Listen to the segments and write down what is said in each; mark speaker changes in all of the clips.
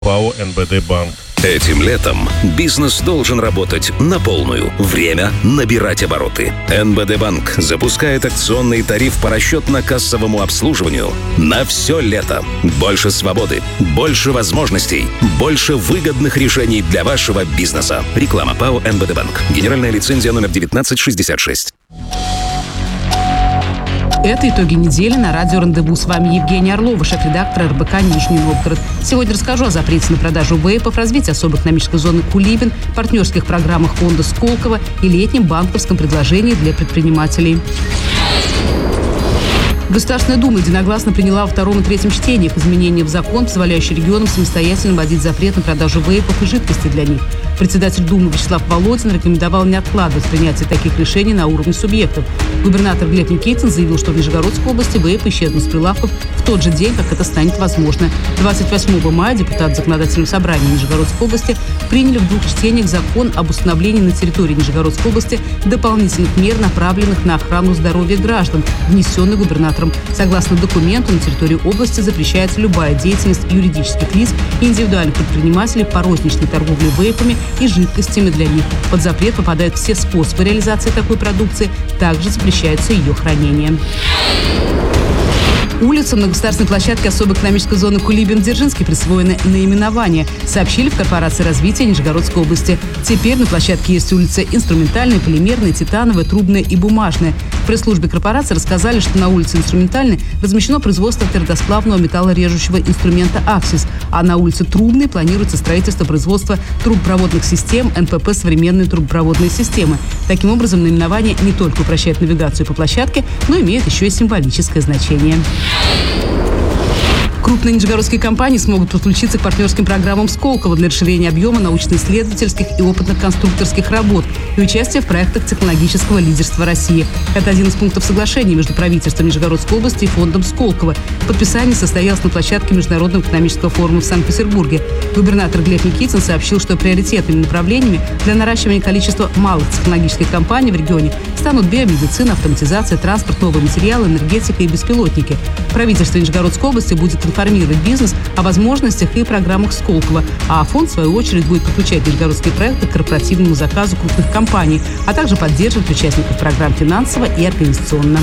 Speaker 1: ПАО «НБД Банк».
Speaker 2: Этим летом бизнес должен работать на полную. Время набирать обороты. НБД Банк запускает акционный тариф по расчетно-кассовому обслуживанию на все лето. Больше свободы, больше возможностей, больше выгодных решений для вашего бизнеса. Реклама ПАО «НБД Банк». Генеральная лицензия номер 1966.
Speaker 3: Это итоги недели на радио «Рандеву». С вами Евгения Орлова, шеф-редактор РБК «Нижний Новгород». Сегодня расскажу о запрете на продажу вейпов, развитии особой экономической зоны Кулибин, партнерских программах фонда Сколково и летнем банковском предложении для предпринимателей. Государственная Дума единогласно приняла во втором и третьем чтениях изменения в закон, позволяющие регионам самостоятельно вводить запрет на продажу вейпов и жидкости для них. Председатель Думы Вячеслав Володин рекомендовал не откладывать принятие таких решений на уровне субъектов. Губернатор Глеб Никитин заявил, что в Нижегородской области вейпы исчезнут с прилавков в тот же день, как это станет возможно. 28 мая депутаты Законодательного собрания Нижегородской области приняли в двух чтениях закон об установлении на территории Нижегородской области дополнительных мер, направленных на охрану здоровья граждан, внесенный губернатором. Согласно документу, на территории области запрещается любая деятельность юридических лиц и индивидуальных предпринимателей по розничной торговле вейпами и жидкостями для них. Под запрет попадают все способы реализации такой продукции, также запрещается ее хранение. Улицам на государственной площадке особой экономической зоны Кулибин-Дзержинский присвоено наименование, сообщили в корпорации развития Нижегородской области. Теперь на площадке есть улицы инструментальная, полимерная, титановая, трубная и бумажная. В пресс-службе корпорации рассказали, что на улице инструментальной размещено производство твердосплавного металлорежущего инструмента «Аксис», а на улице трубной планируется строительство производства трубопроводных систем НПП «Современные трубопроводные системы». Таким образом, наименование не только упрощает навигацию по площадке, но имеет еще и символическое значение. Крупные нижегородские компании смогут подключиться к партнерским программам Сколково для расширения объема научно-исследовательских и опытно-конструкторских работ и участия в проектах технологического лидерства России. Это один из пунктов соглашения между правительством Нижегородской области и фондом Сколково. Подписание состоялось на площадке Международного экономического форума в Санкт-Петербурге. Губернатор Глеб Никитин сообщил, что приоритетными направлениями для наращивания количества малых технологических компаний в регионе станут биомедицина, автоматизация, транспорт, новые материалы, энергетика и беспилотники. Правительство Нижегородской области будет информировать бизнес о возможностях и программах Сколково, а фонд, в свою очередь, будет подключать нижегородские проекты к корпоративному заказу крупных компаний, а также поддерживать участников программ финансово и организационно.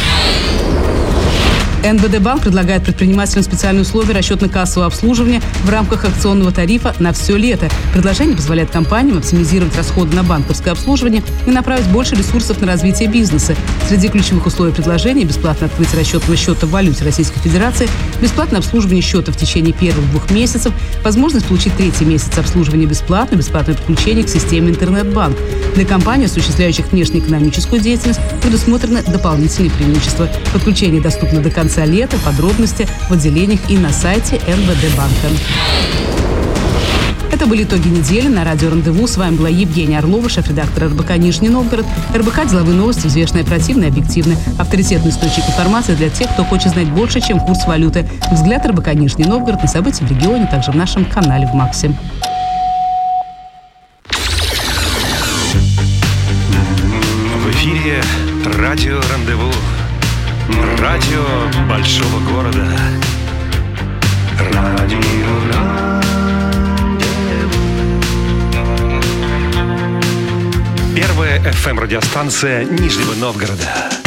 Speaker 3: НБД Банк предлагает предпринимателям специальные условия расчетно-кассового обслуживания в рамках акционного тарифа на все лето. Предложение позволяет компаниям оптимизировать расходы на банковское обслуживание и направить больше ресурсов на развитие бизнеса. Среди ключевых условий предложения – бесплатное открытие расчетного счета в валюте Российской Федерации, бесплатное обслуживание счета в течение первых 2 месяцев, возможность получить 3-й месяц обслуживания бесплатно, бесплатное подключение к системе интернет-банк. Для компаний, осуществляющих внешнеэкономическую деятельность, предусмотрены дополнительные преимущества. Подключение доступно до конца лета. Подробности в отделениях и на сайте НБД Банка. Это были итоги недели на радио «Рандеву». С вами была Евгения Орлова, шеф-редактор РБК «Нижний Новгород». РБК «Деловые новости», взвешенные, оперативные, объективные. Авторитетный источник информации для тех, кто хочет знать больше, чем курс валюты. Взгляд РБК «Нижний Новгород» на события в регионе, также в нашем канале в МАКСе.
Speaker 4: В эфире радио «Рандеву». Радио большого города. Радио «Рандеву». Первая FM-радиостанция Нижнего Новгорода.